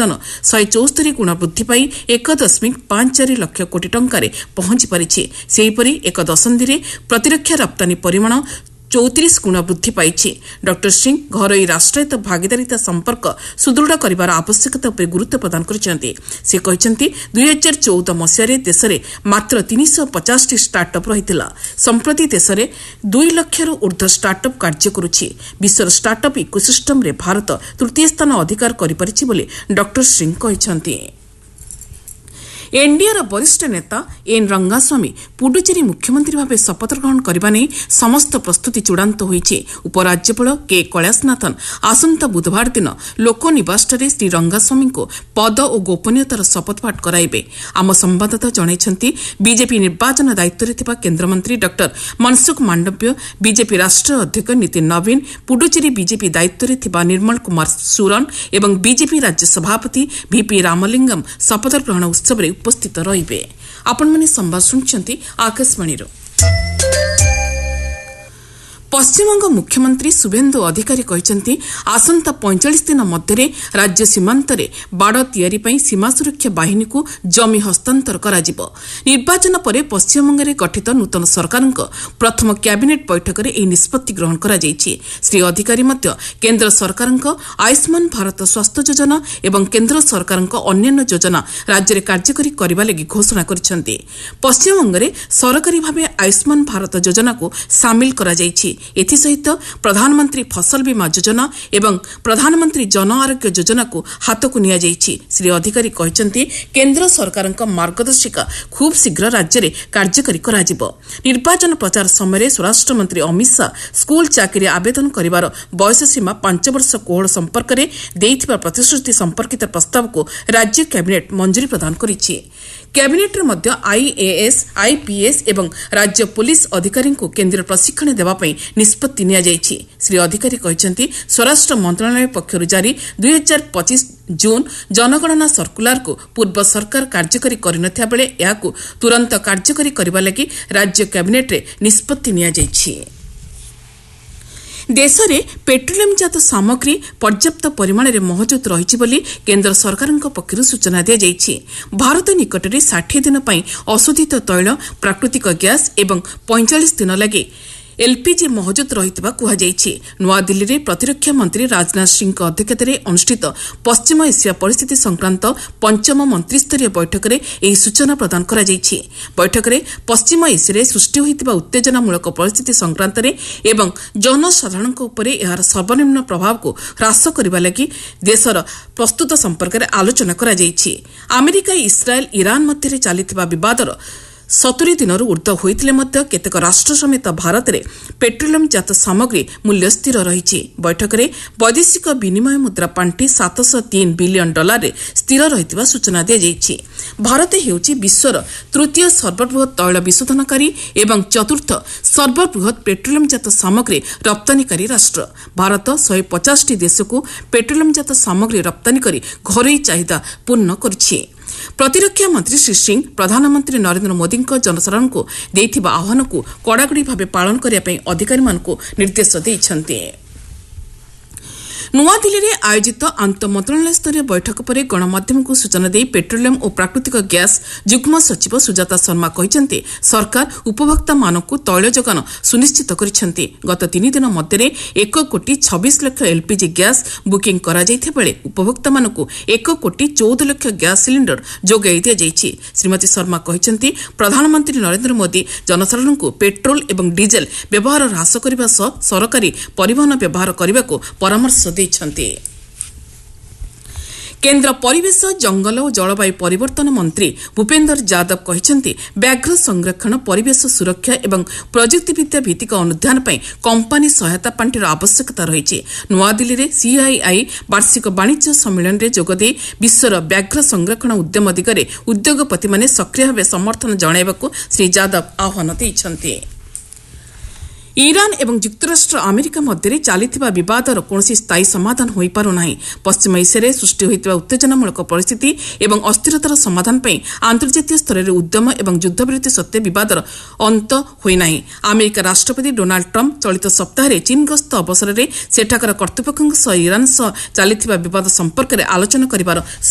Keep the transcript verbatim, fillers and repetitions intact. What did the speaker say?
ଉତ୍ପାଦନ ଶହେ ଚଉସ୍ତରୀ ଗୁଣ ବୃଦ୍ଧି ପାଇ ଏକ ଦଶମିକ ପାଞ୍ଚ ଚାରି ଲକ୍ଷ କୋଟି ଟଙ୍କାରେ ପହଞ୍ଚି ପାରିଛି। ସେହିପରି ଏକ ଦଶନ୍ଧିରେ ପ୍ରତିରକ୍ଷା ରପ୍ତାନୀ ପରିମାଣ ଚଉତିରିଶ ଗୁଣ ବୃଦ୍ଧି ପାଇଛି। ଡକ୍ଟର ସିଂ ଘରୋଇ ରାଷ୍ଟ୍ରାୟତ୍ତ ଭାଗିଦାରିତା ସମ୍ପର୍କ ସୁଦୃଢ଼ କରିବାର ଆବଶ୍ୟକତା ଉପରେ ଗୁରୁତ୍ୱ ପ୍ରଦାନ କରିଛନ୍ତି। ସେ କହିଛନ୍ତି ଦୁଇ ହଜାର ଚଉଦ ମସିହାରେ ଦେଶରେ ମାତ୍ର ତିନିଶହ ପଚାଶଟି ଷ୍ଟାର୍ଟଅପ୍ ରହିଥିଲା। ସମ୍ପ୍ରତି ଦେଶରେ ଦୁଇ ଲକ୍ଷରୁ ଊର୍ଦ୍ଧ୍ୱ ଷ୍ଟାର୍ଟଅପ୍ କାର୍ଯ୍ୟ କରୁଛି। ବିଶ୍ୱର ଷ୍ଟାର୍ଟଅପ୍ ଇକୋସିଷ୍ଟମ୍ରେ ଭାରତ ତୃତୀୟ ସ୍ଥାନ ଅଧିକାର କରିପାରିଛି ବୋଲି ଡକ୍ଟର ସିଂ କହିଛନ୍ତି। ଏନ୍ଡିଏର ବରିଷ୍ଠ ନେତା ଏନ୍ ରଙ୍ଗାସ୍ୱାମୀ ପୁଡୁଚେରୀ ମୁଖ୍ୟମନ୍ତ୍ରୀ ଭାବେ ଶପଥ ଗ୍ରହଣ କରିବା ନେଇ ସମସ୍ତ ପ୍ରସ୍ତୁତି ଚୂଡ଼ାନ୍ତ ହୋଇଛି। ଉପରାଜ୍ୟପାଳ କେ କୈଳାସନାଥନ୍ ଆସନ୍ତା ବୁଧବାର ଦିନ ଲୋକନିବାସଠାରେ ଶ୍ରୀ ରଙ୍ଗାସ୍ୱାମୀଙ୍କୁ ପଦ ଓ ଗୋପନୀୟତାର ଶପଥପାଠ କରାଇବେ। ଆମ ସମ୍ଭାଦଦାତା ଜଣାଇଛନ୍ତି ବିଜେପି ନିର୍ବାଚନ ଦାୟିତ୍ୱରେ ଥିବା କେନ୍ଦ୍ରମନ୍ତ୍ରୀ ଡକ୍ଟର ମନସୁଖ ମାଣ୍ଡବ୍ୟ, ବିଜେପି ରାଷ୍ଟ୍ରୀୟ ଅଧ୍ୟକ୍ଷ ନୀତିନ ନବୀନ, ପୁଡୁଚେରୀ ବିଜେପି ଦାୟିତ୍ୱରେ ଥିବା ନିର୍ମଳ କୁମାର ସୁରନ୍ ଏବଂ ବିଜେପି ରାଜ୍ୟ ସଭାପତି ଭିପି ରାମଲିଙ୍ଗମ୍ ଶପଥ ଗ୍ରହଣ ଉତ୍ସବରେ ଉପସ୍ଥିତ ରହିବେ। ଆପଣମାନେ ସମ୍ବାଦ ଶୁଣୁଛନ୍ତି ଆକାଶବାଣୀରୁ। ପଶ୍ଚିମବଙ୍ଗ ମୁଖ୍ୟମନ୍ତ୍ରୀ ଶୁଭେନ୍ଦୁ ଅଧିକାରୀ କହିଛନ୍ତି ଆସନ୍ତା ପଇଁଚାଳିଶ ଦିନ ମଧ୍ୟରେ ରାଜ୍ୟ ସୀମାନ୍ତରେ ବାଡ଼ ତିଆରି ପାଇଁ ସୀମା ସୁରକ୍ଷା ବାହିନୀକୁ ଜମି ହସ୍ତାନ୍ତର କରାଯିବ। ନିର୍ବାଚନ ପରେ ପଶ୍ଚିମବଙ୍ଗରେ ଗଠିତ ନୂତନ ସରକାରଙ୍କ ପ୍ରଥମ କ୍ୟାବିନେଟ୍ ବୈଠକରେ ଏହି ନିଷ୍ପତ୍ତି ଗ୍ରହଣ କରାଯାଇଛି। ଶ୍ରୀ ଅଧିକାରୀ ମଧ୍ୟ କେନ୍ଦ୍ର ସରକାରଙ୍କ ଆୟୁଷ୍ମାନ ଭାରତ ସ୍ୱାସ୍ଥ୍ୟ ଯୋଜନା ଏବଂ କେନ୍ଦ୍ର ସରକାରଙ୍କ ଅନ୍ୟାନ୍ୟ ଯୋଜନା ରାଜ୍ୟରେ କାର୍ଯ୍ୟକାରୀ କରିବା ଲାଗି ଘୋଷଣା କରିଛନ୍ତି। ପଶ୍ଚିମବଙ୍ଗରେ ସରକାରୀ ଭାବେ ଆୟୁଷ୍ମାନ ଭାରତ ଯୋଜନାକୁ ସାମିଲ କରାଯାଇଛି। ଏଥିସହିତ ପ୍ରଧାନମନ୍ତ୍ରୀ ଫସଲ ବୀମା ଯୋଜନା ଏବଂ ପ୍ରଧାନମନ୍ତ୍ରୀ ଜନ ଆରୋଗ୍ୟ ଯୋଜନାକୁ ହାତକୁ ନିଆଯାଇଛି। ଶ୍ରୀ ଅଧିକାରୀ କହିଛନ୍ତି କେନ୍ଦ୍ର ସରକାରଙ୍କ ମାର୍ଗଦର୍ଶିକା ଖୁବ୍ ଶୀଘ୍ର ରାଜ୍ୟରେ କାର୍ଯ୍ୟକାରୀ କରାଯିବ। ନିର୍ବାଚନ ପ୍ରଚାର ସମୟରେ ସ୍ୱରାଷ୍ଟ୍ରମନ୍ତ୍ରୀ ଅମିତ ଶାହା ସ୍କୁଲ ଚାକିରି ଆବେଦନ କରିବାର ବୟସସୀମା ପାଞ୍ଚ ବର୍ଷ କୋହଳ ସମ୍ପର୍କରେ ଦେଇଥିବା ପ୍ରତିଶ୍ରୁତି ସମ୍ପର୍କିତ ପ୍ରସ୍ତାବକୁ ରାଜ୍ୟ କ୍ୟାବିନେଟ୍ ମଞ୍ଜୁରୀ ପ୍ରଦାନ କରିଛି। କ୍ୟାବିନେଟ୍ରେ ମଧ୍ୟ ଆଇଏଏସ୍, ଆଇପିଏସ୍ ଏବଂ ରାଜ୍ୟ ପୁଲିସ୍ ଅଧିକାରୀଙ୍କୁ କେନ୍ଦ୍ରୀୟ ପ୍ରଶିକ୍ଷଣ ଦେବା ପାଇଁ ନିଷ୍ପତ୍ତି ନିଆଯାଇଛି। ଶ୍ରୀ ଅଧିକାରୀ କହିଛନ୍ତି ସ୍ୱରାଷ୍ଟ୍ର ମନ୍ତ୍ରଣାଳୟ ପକ୍ଷରୁ ଜାରି ଦୁଇ ହଜାର ପଚିଶ ଜୁନ୍ ଜନଗଣନା ସର୍କୁଲାରକୁ ପୂର୍ବ ସରକାର କାର୍ଯ୍ୟକାରୀ କରିନଥିବା ବେଳେ ଏହାକୁ ତୁରନ୍ତ କାର୍ଯ୍ୟକାରୀ କରିବା ଲାଗି ରାଜ୍ୟ କ୍ୟାବିନେଟ୍ରେ ନିଷ୍ପତ୍ତି ନିଆଯାଇଛି। ଦେଶରେ ପେଟ୍ରୋଲିୟମ୍ଜାତ ସାମଗ୍ରୀ ପର୍ଯ୍ୟାପ୍ତ ପରିମାଣରେ ମହଜୁଦ ରହିଛି ବୋଲି କେନ୍ଦ୍ର ସରକାରଙ୍କ ପକ୍ଷରୁ ସୂଚନା ଦିଆଯାଇଛି। ଭାରତ ନିକଟରେ ଷାଠିଏ ଦିନ ପାଇଁ ଅଶୋଧିତ ତୈଳ, ପ୍ରାକୃତିକ ଗ୍ୟାସ୍ ଏବଂ ପଇଁଚାଳିଶ ଦିନ ଲାଗି ଏଲ୍ପିଜି ମହଜୁଦ ରହିଥିବା କୁହାଯାଇଛି। ନୂଆଦିଲ୍ଲୀରେ ପ୍ରତିରକ୍ଷା ମନ୍ତ୍ରୀ ରାଜନାଥ ସିଂଙ୍କ ଅଧ୍ୟକ୍ଷତାରେ ଅନୁଷ୍ଠିତ ପଶ୍ଚିମ ଏସିଆ ପରିସ୍ଥିତି ସଂକ୍ରାନ୍ତ ପଞ୍ଚମ ମନ୍ତ୍ରୀସ୍ତରୀୟ ବୈଠକରେ ଏହି ସୂଚନା ପ୍ରଦାନ କରାଯାଇଛି। ବୈଠକରେ ପଶ୍ଚିମ ଏସିଆରେ ସୃଷ୍ଟି ହୋଇଥିବା ଉତ୍ତେଜନାମୂଳକ ପରିସ୍ଥିତି ସଂକ୍ରାନ୍ତରେ ଏବଂ ଜନସାଧାରଣଙ୍କ ଉପରେ ଏହାର ସର୍ବନିମ୍ନ ପ୍ରଭାବକୁ ହ୍ରାସ କରିବା ଲାଗି ଦେଶର ପ୍ରସ୍ତୁତ ସମ୍ପର୍କରେ ଆଲୋଚନା କରାଯାଇଛି। ଆମେରିକା, ଇସ୍ରାଏଲ୍, ଇରାନ୍ ମଧ୍ୟରେ ଚାଲିଥିବା ବିବାଦର ସତୁରୀ ଦିନରୁ ଊର୍ଦ୍ଧ୍ୱ ହୋଇଥିଲେ ମଧ୍ୟ କେତେକ ରାଷ୍ଟ୍ର ସମେତ ଭାରତରେ ପେଟ୍ରୋଲିୟମ୍ଜାତ ସାମଗ୍ରୀ ମୂଲ୍ୟ ସ୍ଥିର ରହିଛି। ବୈଠକରେ ବୈଦେଶିକ ବିନିମୟ ମୁଦ୍ରା ପାଣ୍ଠି ସାତଶହ ତିନି ବିଲିୟନ୍ ଡଲାରରେ ସ୍ଥିର ରହିଥିବା ସୂଚନା ଦିଆଯାଇଛି। ଭାରତ ହେଉଛି ବିଶ୍ୱର ତୃତୀୟ ସର୍ବବୃହତ୍ ତୈଳ ବିଶୋଧନକାରୀ ଏବଂ ଚତୁର୍ଥ ସର୍ବବୃହତ୍ ପେଟ୍ରୋଲିୟମ୍ଜାତ ସାମଗ୍ରୀ ରପ୍ତାନୀକାରୀ ରାଷ୍ଟ୍ର। ଭାରତ ଶହେ ପଚାଶଟି ଦେଶକୁ ପେଟ୍ରୋଲିୟମ୍ଜାତ ସାମଗ୍ରୀ ରପ୍ତାନୀ କରି ଘରୋଇ ଚାହିଦା ପୂର୍ଣ୍ଣ କରୁଛି। ପ୍ରତିରକ୍ଷା ମନ୍ତ୍ରୀ ଶ୍ରୀ ସିଂ ପ୍ରଧାନମନ୍ତ୍ରୀ ନରେନ୍ଦ୍ର ମୋଦିଙ୍କ ଜନସାଧାରଣଙ୍କୁ ଦେଇଥିବା ଆହ୍ୱାନକୁ କଡ଼ାକଡ଼ି ଭାବେ ପାଳନ କରିବା ପାଇଁ ଅଧିକାରୀମାନଙ୍କୁ ନିର୍ଦ୍ଦେଶ ଦେଇଛନ୍ତି। ନୂଆଦିଲ୍ଲୀରେ ଆୟୋଜିତ ଆନ୍ତଃ ମନ୍ତ୍ରଣାଳୟସ୍ତରୀୟ ବୈଠକ ପରେ ଗଣମାଧ୍ୟମକୁ ସୂଚନା ଦେଇ ପେଟ୍ରୋଲିୟମ୍ ଓ ପ୍ରାକୃତିକ ଗ୍ୟାସ୍ ଯୁଗ୍ମ ସଚିବ ସୁଜାତା ଶର୍ମା କହିଛନ୍ତି ସରକାର ଉପଭୋକ୍ତାମାନଙ୍କୁ ତୈଳ ଯୋଗାଣ ସୁନିଶ୍ଚିତ କରିଛନ୍ତି। ଗତ ତିନି ଦିନ ମଧ୍ୟରେ ଏକ କୋଟି ଛବିଶ ଲକ୍ଷ ଏଲ୍ପିଜି ଗ୍ୟାସ୍ ବୁକିଂ କରାଯାଇଥିବା ବେଳେ ଉପଭୋକ୍ତାମାନଙ୍କୁ ଏକ କୋଟି ଚଉଦ ଲକ୍ଷ ଗ୍ୟାସ୍ ସିଲିଣ୍ଡର ଯୋଗାଇ ଦିଆଯାଇଛି। ଶ୍ରୀମତୀ ଶର୍ମା କହିଛନ୍ତି ପ୍ରଧାନମନ୍ତ୍ରୀ ନରେନ୍ଦ୍ର ମୋଦି ଜନସାଧାରଣଙ୍କୁ ପେଟ୍ରୋଲ ଏବଂ ଡିଜେଲ୍ ବ୍ୟବହାର ହ୍ରାସ କରିବା ସହ ସରକାରୀ ପରିବହନ ବ୍ୟବହାର କରିବାକୁ ପରାମର୍ଶ ଦେଇଛନ୍ତି। କେନ୍ଦ୍ର ପରିବେଶ, ଜଙ୍ଗଲ ଓ ଜଳବାୟୁ ପରିବର୍ତ୍ତନ ମନ୍ତ୍ରୀ ଭୂପେନ୍ଦର ଯାଦବ କହିଛନ୍ତି ବ୍ୟାଘ୍ର ସଂରକ୍ଷଣ, ପରିବେଶ ସୁରକ୍ଷା ଏବଂ ପ୍ରଯୁକ୍ତିବିଦ୍ୟା ଭିତ୍ତିକ ଅନୁଧ୍ୟାନ ପାଇଁ କମ୍ପାନୀ ସହାୟତା ପାଣ୍ଠିର ଆବଶ୍ୟକତା ରହିଛି। ନୂଆଦିଲ୍ଲୀରେ ସିଆଇଆଇ ବାର୍ଷିକ ବାଣିଜ୍ୟ ସମ୍ମିଳନୀରେ ଯୋଗଦେଇ ବିଶ୍ୱର ବ୍ୟାଘ୍ର ସଂରକ୍ଷଣ ଉଦ୍ୟମ ଦିଗରେ ଉଦ୍ୟୋଗପତିମାନେ ସକ୍ରିୟ ଭାବେ ସମର୍ଥନ ଜଣାଇବାକୁ ଶ୍ରୀ ଯାଦବ ଆହ୍ୱାନ ଦେଇଛନ୍ତି। ଇରାନ୍ ଏବଂ ଯୁକ୍ତରାଷ୍ଟ୍ର ଆମେରିକା ମଧ୍ୟରେ ଚାଲିଥିବା ବିବାଦର କୌଣସି ସ୍ଥାୟୀ ସମାଧାନ ହୋଇପାରୁନାହିଁ। ପଶ୍ଚିମ ଏସିଆରେ ସୃଷ୍ଟି ହୋଇଥିବା ଉତ୍ତେଜନାମୂଳକ ପରିସ୍ଥିତି ଏବଂ ଅସ୍ଥିରତାର ସମାଧାନ ପାଇଁ ଆନ୍ତର୍ଜାତୀୟ ସ୍ତରରେ ଉଦ୍ୟମ ଏବଂ ଯୁଦ୍ଧବିରତି ସତ୍ତ୍ୱେ ବିବାଦର ଅନ୍ତ ହୋଇନାହିଁ। ଆମେରିକା ରାଷ୍ଟ୍ରପତି ଡୋନାଲ୍ଡ ଟ୍ରମ୍ପ ଚଳିତ ସପ୍ତାହରେ ଚୀନ୍ ଗସ୍ତ ଅବସରରେ ସେଠାକାର କର୍ତ୍ତୃପକ୍ଷଙ୍କ ସହ ଇରାନ୍ ସହ ଚାଲିଥିବା ବିବାଦ ସମ୍ପର୍କରେ ଆଲୋଚନା କରିବାର